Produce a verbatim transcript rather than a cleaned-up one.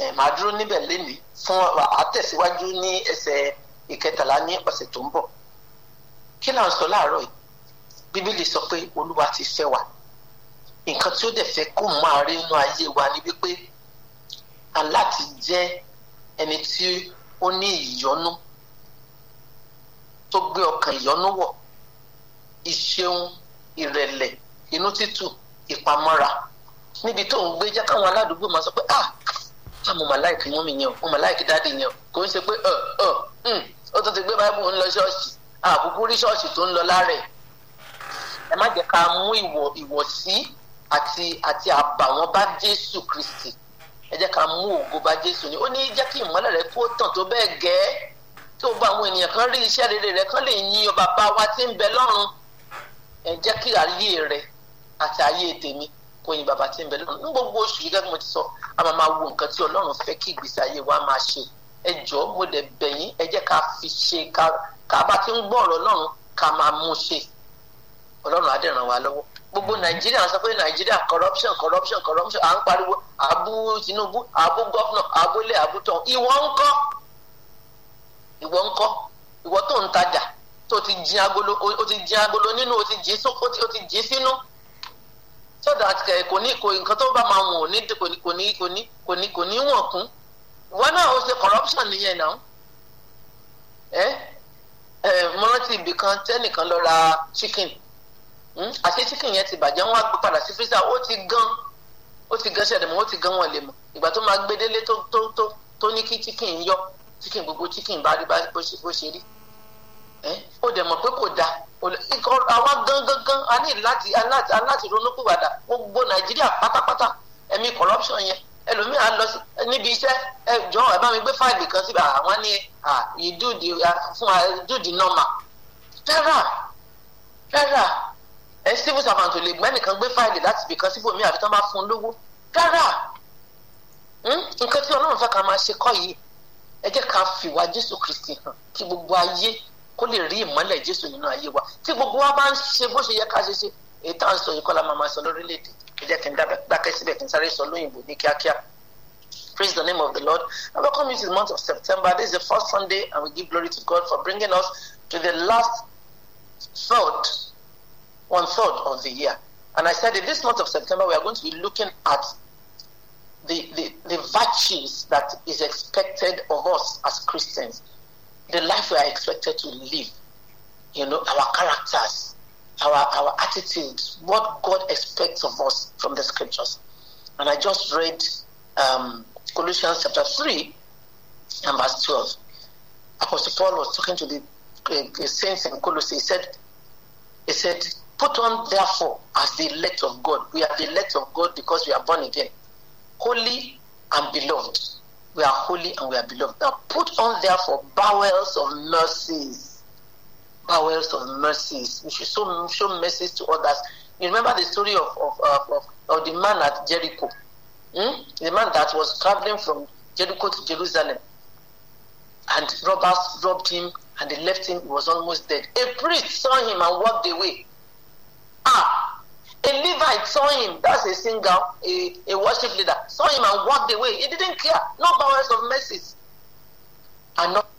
ẹ̀ máa dúró níbẹ̀ lénìí fún àtẹ̀síwájú ní ẹsẹ̀ ìkẹtàlá ní ọ̀sẹ̀ tó ń bọ̀. Kí là ń sọ láàárọ̀ yìí? Bíbélì sọ pé Olúwa ti fẹ́ wa. Nǹkan tí ó dẹ̀ fẹ́ kó máa rí inú ayé wa ni wípé aláti jẹ́ ẹni tí ó ní ìyọ́nú, tó gbé ọkàn ìyọ́nú wọ̀, ìṣeun, ìrẹ̀lẹ̀, inú títù, ìpamọ́ra. Níbi tó ń gbé jẹ́ káwọn aládùúgbò máa sọ pé ah ah mo mà láìkì mọ́mì yẹn o, mo mà láìkì dáàdì yẹn o. Kò ń ṣe pé ọ̀ ọ̀ ó tó ti gbé báíbù ń lọ ṣọ́ọ̀ṣì, àkókò rí ṣọ́ọ̀ṣì tó ń lọ lára ẹ̀. Ẹ má jẹ́ ká mú ìwọ̀ ìwọ̀sí àti àti àbàwọ́n bá Jésù Kristi. Ẹ jẹ́ ká mú ògo bá Jésù ni. Ó ní jẹ́ kí ìmọ́lẹ̀ rẹ̀ kó tàn tó bẹ́ẹ̀ gẹ́ tí ó bá àwọn ènìyàn kan rí iṣẹ́ rere rẹ̀ kan lè yin ọ bàbá wa tí ń bẹ lọ́run. Ẹ jẹ́ kí ayé rẹ̀ àti ayé tèmi kó yin bàbá tí ń bẹ lọ́run. Ní gbogbo oṣù yìí gẹ́gẹ́ bí mo ti sọ, a máa máa wo nǹkan tí Ọlọ́run fẹ́ kí ìgbésí ayé wa máa ṣe. Ẹ jọ̀ọ́ mo dẹ̀ bẹ̀ yín, ẹ jẹ́ ká fi ṣe ká bá ti ń gbọ́ ọ̀rọ̀ Ọlọ́run ká máa mú ṣe. Ọlọ́run á dẹ̀ ràn wá lọ́wọ́. Gbogbo Nàìjíríà sọ pé Nàìjíríà corruption corruption corruption à ń pariwo àbú Tinubu àbú gọ́fúnà àbúlé àbútọ̀. Ìwọ ńkọ́ ìwọ ńkọ́ ìwọ tó ń tajà tó ti jí agolo ó ti jí agolo nínú ó ti jí sóko ó ti jí sínú. So that kò ní kò nǹkan tó bá máa wọ̀n ní kò ní kò ní kò ní kò ní kò ní wọ̀n kún. Ìwọ náà ó ṣe corruption nìyẹn náà. Ẹ ẹ mo rántí ibì kan tẹ́nìkan lọ ra chicken. Àti chicken yẹn ti bàjẹ́ wọ́n á gbé padà sí freezer ó ti gan ó ti gan ṣẹ̀dẹ̀ mọ́ ó ti gan wọn lè mọ̀ ìgbà tó máa gbé délé tó tó tó tó ní kí chicken yọ chicken gbogbo chicken bá rí bó ṣe rí ó dẹ̀ mọ̀ pé kò dáa àwa gan gan gan a ní láti aláti ronúpìwàdà gbogbo Nàìjíríà pátápátá ẹ̀mí corruption yẹn ẹlòmíì á lọ níbi iṣẹ́ ẹ jọ ẹ bá mi gbé fáìlì kan síbi àwọn ní ìdúdì fún ìdúdì normal rárá rárá ẹ civil servant ò lè gbẹ́ nìkan gbé fáìlì láti ibìkan síbòmí àfi tán bá fún un lówó rárá. Nǹkan tí Ọlọ́run fẹ́ ká máa ṣe kọ́ yìí, ẹ jẹ́ ká fìwà Jésù Kristi hàn kí gbogbo ayé kó lè rí ìmọ́lẹ̀ Jésù nínú ayé wa. Tí gbogbo wa bá ń ṣe bó ṣe yẹ ká ṣe ṣe èyí tá à ń sọ yìí kọ́ la máa máa sọ lórílẹ̀‐èdè. Ẹ jẹ́ kí n dákẹ́ síbẹ̀ kí n sáré sọ lóyìnbó ní kíákíá. Praise the name of the Lord. I welcome you to the month of September. This is the first Sunday and we give glory to God for bringing us to the last third one third of the year. And I said in this month of September we are going to be looking at the, the, the virtues that is expected of us as Christians, the life we are expected to live, you know, our characters, our, our attitudes, what God expects of us from the scriptures. And I just read um, Colossians chapter three and verse twelve. Apostle Paul was talking to the, the saints in Colossae. He said, he said, put on, therefore, as the elect of God. We are the elect of God because we are born again. Holy and beloved. We are holy and we are beloved. Now, put on, therefore, bowels of mercies. Bowels of mercies. We should show, show mercies to others. You remember the story of, of, of, of the man at Jericho? Hmm? The man that was traveling from Jericho to Jerusalem. And robbers robbed him and they left him. He was almost dead. A priest saw him and walked away. Ah, a Levite saw him, that's a singer, a, a worship leader, saw him and walked away. He didn't care. No bowels of mercies. And not